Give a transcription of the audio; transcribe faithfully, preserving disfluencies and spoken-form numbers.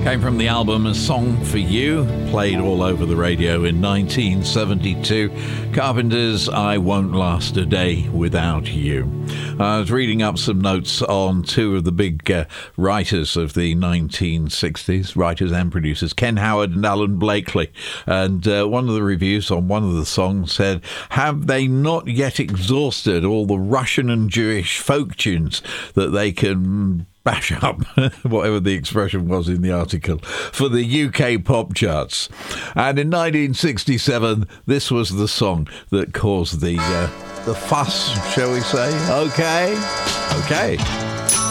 Came from the album A Song for You, played all over the radio in nineteen seventy-two. Carpenters' I Won't Last a Day Without You. I was reading up some notes on two of the big uh, writers of the nineteen sixties, writers and producers, Ken Howard and Alan Blakely. And uh, one of the reviews on one of the songs said, have they not yet exhausted all the Russian and Jewish folk tunes that they can bash up, whatever the expression was in the article, for the U K pop charts? And in nineteen sixty-seven, this was the song that caused the uh, the fuss, shall we say? Okay, okay.